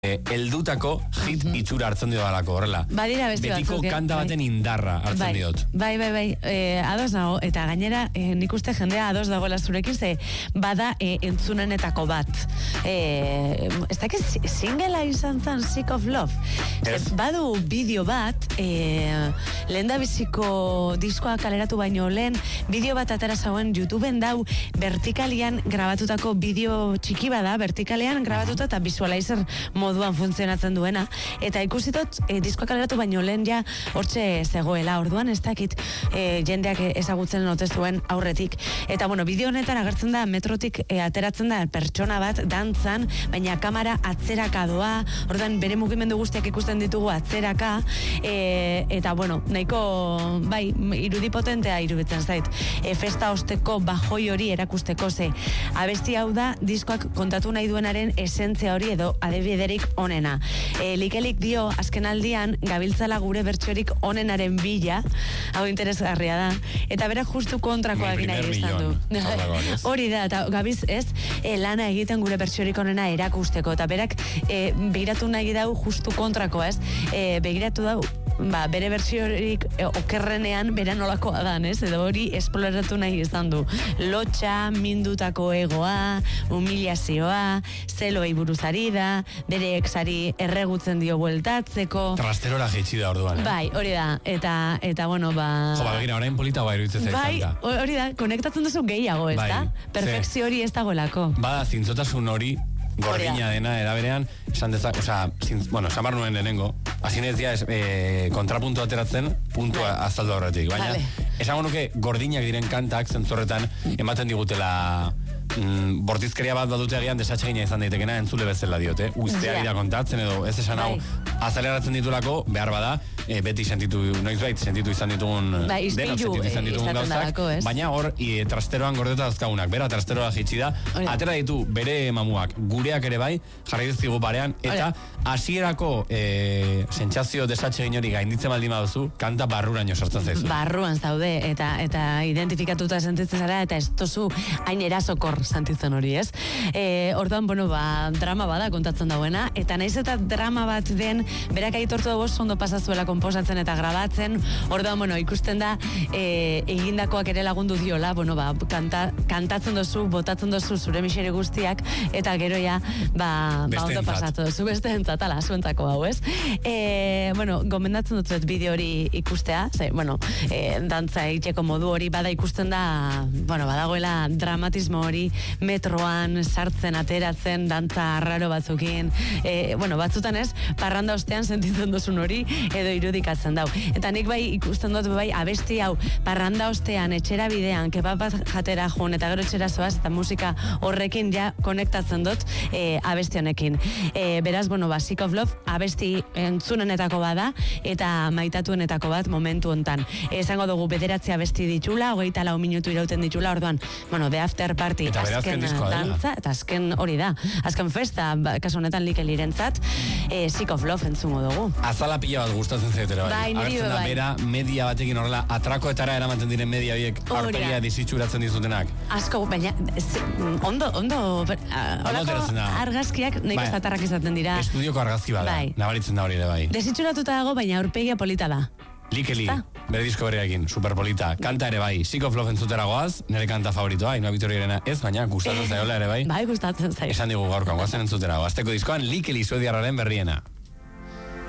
Heldutako hit itxura hartzen dio dalako, horrela. Badira beste betiko batzuk. kanta baten indarra hartzen diot. Bai, ados nago, eta gainera nik uste jendea ados dagoela zurekin, ze bada entzunenetako bat. Ez dakit singela izan zen Sick of Love. Badu bideo bat, lehendabiziko diskoa kaleratu baino lehen, bideo bat atera zauen YouTubeen dau vertikalian grabatutako bideo txiki bada, vertikalean grabatuta eta visualizer moduan funtzionatzen duena, eta ikusitot diskoa kaleratu baino lehen ja hortxe zegoela, orduan ez dakit jendeak ezagutzen ote zuen aurretik. Eta bueno, bideo honetan agertzen da metrotik ateratzen da pertsona bat dantzan, baina kamera atzeraka doa, orduan bere mugimendu guztiak ikusten ditugu atzeraka, eta bueno, nahiko bai, irudipotentea iruditzen zait. Festa osteko bajoi hori erakusteko, ze abesti hau da diskoak kontatu nahi duenaren esentzia hori edo adebiderik onena. Likelik dio azken aldian gabiltzala gure bertsiorik onenaren bila, hau interesgarria da, eta berak justu kontrakoa egin nahi izan du. Hori da, eta gabiz ez, lana egiten gure bertsiorik onena erakusteko, eta berak begiratu nahi dau justu kontrako, ez? Begiratu dau bere bertsiorik okerrenean bera nolakoa dan, ez? Edo hori esploratu nahi izan du. Lotxa, mindutako egoa, humilazioa, zeloei buruzari da, bere exari erregutzen dio bueltatzeko. Trasterora jeitsi da orduan. Bai, hori da, eta bueno, Jo, begira, orain polita iruditzen zaitzen da. Bai, hori da, konektatzen duzu gehiago, ez da? Perfekzio hori ez dagoelako. Bada, zintzotasun hori, gordina dena, eraberean, esan bar nuen lehenengo, azinez dia kontrapuntu ateratzen, puntua azaldu horretik, baina, esango nuke gordinak diren kantak zentzorretan ematen digutela bortizkeria bat badute agian desatxegina izan daitekena entzule bezala diote. Usteari da kontatzen edo ez esan hau azaleratzen ditulako, behar bada, beti noizbait sentitu izan ditugun denok sentitu izan ditugun gauzak, baina hor trasteroan gordeta dazkagunak, bera trasteroa jitsi da, atera ditu bere mamuak, gureak ere bai, jarri dizkigu parean, eta hasierako sentsazio desatxegin hori gainditzen baldin baduzu, kanta barruraino sartzen zaizu. Barruan zaude, eta identifikatuta sentitzen zara, eta ez tozu hain erasokor sentitzen hori, ez? Orduan, bueno, drama bada kontatzen dauena, eta naiz eta drama bat den, berak aitortu dago ondo pasazuela konposatzen eta grabatzen, orduan, bueno, ikusten da egindakoak ere lagundu diola, bueno, kantatzen dozu, botatzen dozu zure misere guztiak, eta gero ja, ondo pasatu dozu, beste entzatala, zuentzako hau, ez? Bueno, gomendatzen dut bideo hori ikustea, bueno, dantza egiteko modu hori bada ikusten da, bueno, badagoela dramatismo hori metroan sartzen, ateratzen, dantza arraro batzukin, bueno, batzutan ez, parranda ostean sentitzen duzun hori, edo irudikatzen dau. Eta nik bai ikusten dut bai abesti hau, parranda ostean, etxera bidean, kebab bat jatera joan, eta gero etxera zoaz, eta musika horrekin ja konektatzen dut abesti honekin. Beraz, bueno, Sick of Love, abesti entzunenetako bada, eta maitatuenetako bat momentu hontan. Esango dugu 9 abesti ditula, 24 minutu irauten ditula, orduan, bueno, The After Party, azken dantza, eta azken hori da, azken festa, kasu honetan Likelirentzat, Sick of Love entzungo dugu. Azala pila bat gustatzen zaitera, bai. Agertzen da bera, media batekin horrela, atrakoetara eramaten diren media biek, aurpegia dizitxuratzen dizutenak. Asko, baina, ondo, olako argazkiak nahiko zatarrak izaten dira. Estudioko argazki bada, nabaritzen da hori ere bai. Desitxuratuta dago, baina aurpegia polita da. Likeli, bere disko berriakin, superpolita. Kanta ere bai, Sick of Love entzutera goaz, nire kanta favoritoa, Ainhoa Vitoriarena ez, baina gustatzen zaiola ere bai. Bai, gustatzen zaio. Esan digu gaurkoan, goazen entzutera, azteko diskoan Likeli suediarraren berriena.